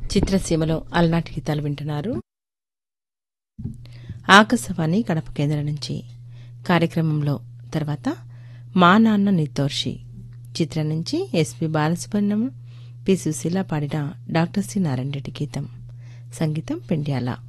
చిత్రసీమలో అలనాటి గీతాలు వింటున్నారు. ఆకాశవాణి కడప కేంద్రం నుంచి కార్యక్రమంలో తర్వాత మా నాన్న నిర్దోషి చిత్రం నుంచి ఎస్పి బాలసుబ్రహ్మణ్యం, పి. సుశీల పాడిన డాక్టర్ సి. నారాయణ రెడ్డి గీతం. సంగీతం పెండ్యాల.